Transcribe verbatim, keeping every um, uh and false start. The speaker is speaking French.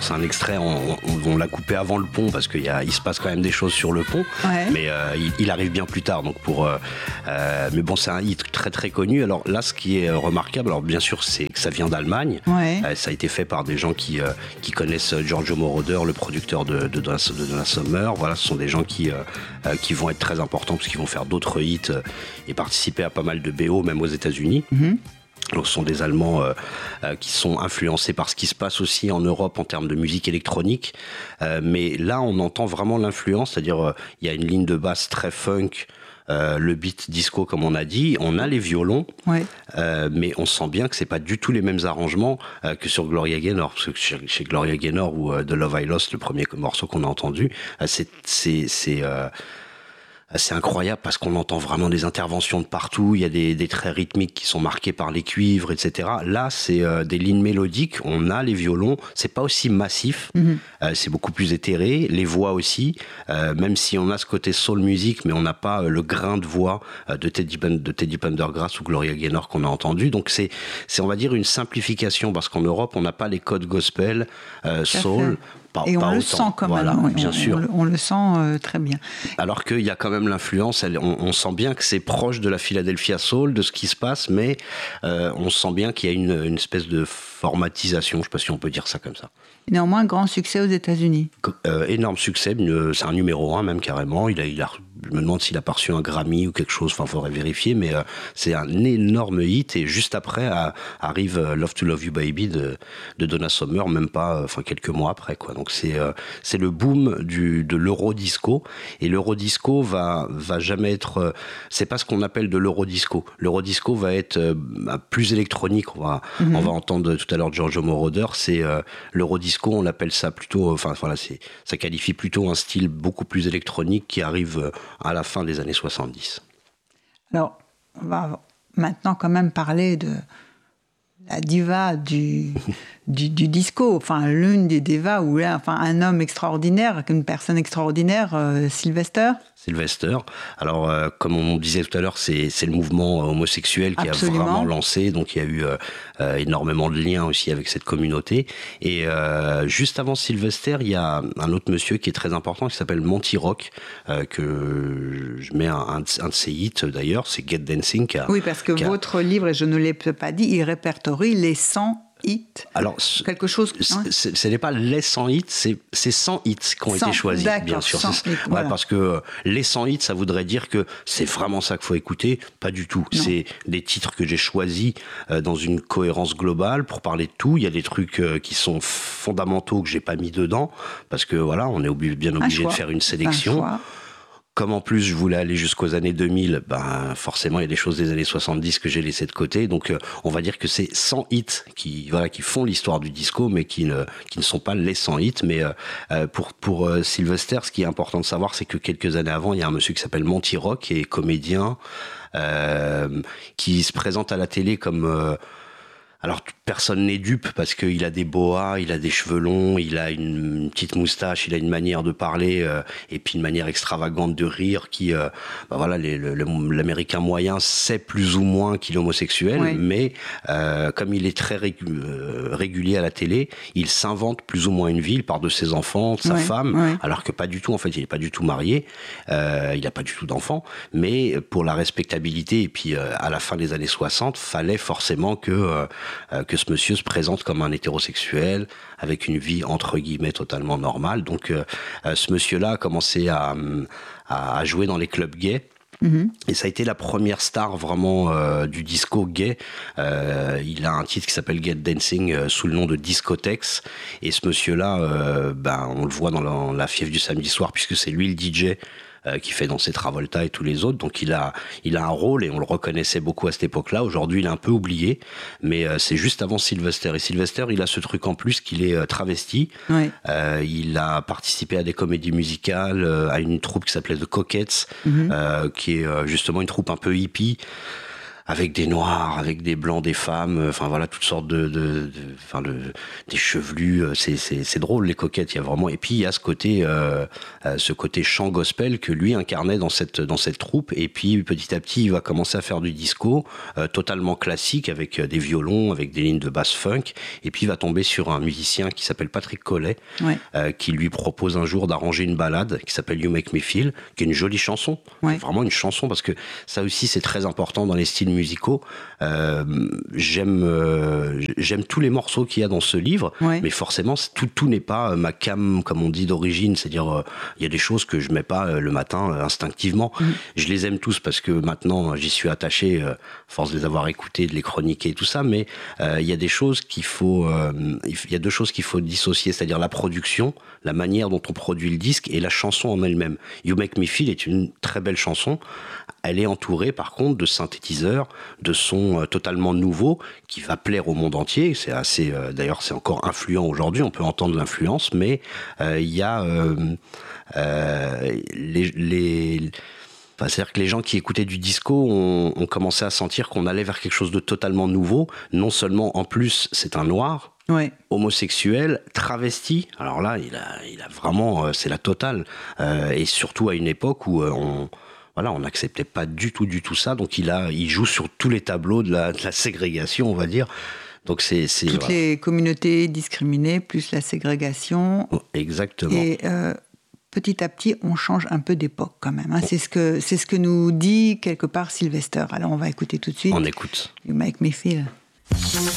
d'ailleurs c'est un extrait, on, on, on l'a coupé avant le pont parce qu'il y a, il se passe quand même des choses sur le pont, ouais. mais euh, il, il arrive bien plus tard. Donc pour, euh, euh, mais bon, c'est un hit très très connu. Alors là, ce qui est remarquable, alors bien sûr, c'est que ça vient d'Allemagne. Ouais. Euh, ça a été fait par des gens qui euh, qui connaissent Giorgio Moroder, le producteur de de Donna, de Donna Summer. Voilà, ce sont des gens qui euh, qui vont être très importants parce qu'ils vont faire d'autres hits euh, et participer à pas mal de B O, même aux États-Unis. Mm-hmm. Donc, ce sont des Allemands euh, euh, qui sont influencés par ce qui se passe aussi en Europe en termes de musique électronique. Euh, mais là, on entend vraiment l'influence, c'est-à-dire euh, il y a une ligne de basse très funk, euh, le beat disco comme on a dit, on a les violons, ouais. euh, mais on sent bien que c'est pas du tout les mêmes arrangements euh, que sur Gloria Gaynor. Parce que chez, chez Gloria Gaynor ou euh, The Love I Lost, le premier morceau qu'on a entendu, euh, c'est c'est c'est euh, c'est incroyable parce qu'on entend vraiment des interventions de partout. Il y a des, des traits rythmiques qui sont marqués par les cuivres, et cetera. Là, c'est euh, des lignes mélodiques. On a les violons. C'est pas aussi massif. Mm-hmm. Euh, c'est beaucoup plus éthéré. Les voix aussi. Euh, même si on a ce côté soul music, mais on n'a pas euh, le grain de voix euh, de Teddy de Teddy Pendergrass ou Gloria Gaynor qu'on a entendu. Donc c'est, c'est on va dire une simplification parce qu'en Europe, on n'a pas les codes gospel, euh, soul. Pas, et on le autant. sent quand voilà, même, oui, bien on, sûr. On le, on le sent euh, très bien. Alors qu'il y a quand même l'influence, elle, on, on sent bien que c'est proche de la Philadelphia Soul, de ce qui se passe, mais euh, on sent bien qu'il y a une, une espèce de formatisation, je ne sais pas si on peut dire ça comme ça. Néanmoins, grand succès aux États-Unis. Euh, énorme succès, une, c'est un numéro un même carrément. Il a, il a, je me demande s'il a pas reçu un Grammy ou quelque chose, enfin, il faudrait vérifier, mais euh, c'est un énorme hit. Et juste après à, arrive euh, Love to Love You Baby de, de Donna Summer, même pas, enfin, quelques mois après, quoi. Donc c'est, euh, c'est le boom du, de l'eurodisco. Et l'eurodisco va, va jamais être, euh, c'est pas ce qu'on appelle de l'eurodisco. L'eurodisco va être euh, plus électronique. On va, mm-hmm. on va entendre tout à l'heure Giorgio Moroder, c'est euh, l'eurodisco. On l'appelle ça plutôt, enfin voilà, c'est, ça qualifie plutôt un style beaucoup plus électronique qui arrive à la fin des années soixante-dix. Alors, on va maintenant quand même parler de la diva du, du, du disco, enfin l'une des divas, ou là, enfin un homme extraordinaire, une personne extraordinaire, euh, Sylvester. Sylvester. Alors, euh, comme on disait tout à l'heure, c'est, c'est le mouvement homosexuel qui Absolument. a vraiment lancé. Donc, il y a eu euh, énormément de liens aussi avec cette communauté. Et euh, juste avant Sylvester, il y a un autre monsieur qui est très important, qui s'appelle Monty Rock, euh, que je mets un, un, de, un de ses hits d'ailleurs, c'est Get Dancing. Qui a, oui, parce que votre a... livre, et je ne l'ai pas dit, il répertorie les cent hits. Alors, quelque chose. Hein. Ce n'est pas les cent hits, c'est, c'est cent hits qui ont cent, été choisis, bien sûr. cent hits, ouais, voilà. Parce que euh, les cent hits, ça voudrait dire que c'est vraiment ça qu'il faut écouter. Pas du tout. Non. C'est des titres que j'ai choisis euh, dans une cohérence globale pour parler de tout. Il y a des trucs euh, qui sont fondamentaux que j'ai pas mis dedans parce que voilà, on est obligé, bien obligé de faire une sélection. Comme en plus je voulais aller jusqu'aux années deux mille, ben forcément il y a des choses des années soixante-dix que j'ai laissées de côté. Donc euh, on va dire que c'est cent hits qui voilà qui font l'histoire du disco, mais qui ne qui ne sont pas les cent hits. Mais euh, pour pour euh, Sylvester, ce qui est important de savoir, c'est que quelques années avant, il y a un monsieur qui s'appelle Monty Rock, qui est comédien, euh, qui se présente à la télé comme euh, alors personne n'est dupe parce qu'il a des boas, il a des cheveux longs, il a une, une petite moustache, il a une manière de parler euh, et puis une manière extravagante de rire qui, euh, bah voilà, les, le, l'américain moyen sait plus ou moins qu'il est homosexuel, oui. mais euh, comme il est très régu- euh, régulier à la télé, il s'invente plus ou moins une vie, il parle de ses enfants, de sa oui, femme, oui. alors que pas du tout, en fait, il est pas du tout marié, euh, il a pas du tout d'enfants, mais pour la respectabilité et puis euh, à la fin des années soixante, fallait forcément que euh, que ce monsieur se présente comme un hétérosexuel avec une vie entre guillemets totalement normale. Donc euh, ce monsieur-là a commencé à, à jouer dans les clubs gays. Mmh. Et ça a été la première star vraiment euh, du disco gay. Euh, il a un titre qui s'appelle Get Dancing euh, sous le nom de Discotex. Et ce monsieur-là, euh, ben, on le voit dans la, la fièvre du samedi soir puisque c'est lui le D J. Euh, qui fait danser Travolta et tous les autres, donc il a il a un rôle et on le reconnaissait beaucoup à cette époque-là. Aujourd'hui, il est un peu oublié, mais euh, c'est juste avant Sylvester. Et Sylvester, il a ce truc en plus qu'il est euh, travesti. Oui. Euh, il a participé à des comédies musicales, euh, à une troupe qui s'appelait The Coquettes, mm-hmm. euh, qui est euh, justement une troupe un peu hippie. avec des noirs, avec des blancs, des femmes, enfin voilà, toutes sortes de, de, de enfin de, des chevelus, c'est, c'est, c'est drôle les coquettes, il y a vraiment, et puis il y a ce côté, euh, ce côté chant gospel que lui incarnait dans cette, dans cette troupe, et puis petit à petit il va commencer à faire du disco, euh, totalement classique, avec des violons, avec des lignes de basse funk, et puis il va tomber sur un musicien qui s'appelle Patrick Collet, ouais. euh, qui lui propose un jour d'arranger une ballade qui s'appelle You Make Me Feel, qui est une jolie chanson, ouais. vraiment une chanson, parce que ça aussi c'est très important dans les styles musicaux. Euh, j'aime, euh, j'aime tous les morceaux qu'il y a dans ce livre, ouais. mais forcément tout, tout n'est pas ma cam, comme on dit, d'origine, c'est-à-dire il euh, y a des choses que je mets pas euh, le matin euh, instinctivement. Mmh. Je les aime tous parce que maintenant j'y suis attaché, euh, à force de les avoir écoutés, de les chroniquer et tout ça, mais il euh, y a des choses qu'il faut, il euh, y a deux choses qu'il faut dissocier, c'est-à-dire la production, la manière dont on produit le disque et la chanson en elle-même. You Make Me Feel est une très belle chanson. Elle est entourée par contre de synthétiseurs, de sons euh, totalement nouveaux qui va plaire au monde entier. C'est assez, euh, d'ailleurs, c'est encore influent aujourd'hui. On peut entendre l'influence, mais il euh, y a euh, euh, les, les Enfin, c'est-à-dire que les gens qui écoutaient du disco ont, ont commencé à sentir qu'on allait vers quelque chose de totalement nouveau. Non seulement, en plus, c'est un noir, ouais. homosexuel, travesti. Alors là, il a, il a vraiment, euh, c'est la totale. Euh, et surtout à une époque où euh, on... Voilà, on n'acceptait pas du tout, du tout ça. Donc il a, il joue sur tous les tableaux de la, de la ségrégation, on va dire. Donc c'est, c'est toutes voilà. les communautés discriminées plus la ségrégation. Exactement. Et euh, petit à petit, on change un peu d'époque quand même. Hein. C'est ce que c'est ce que nous dit quelque part Sylvester. Alors on va écouter tout de suite. On écoute. You Make Me Feel.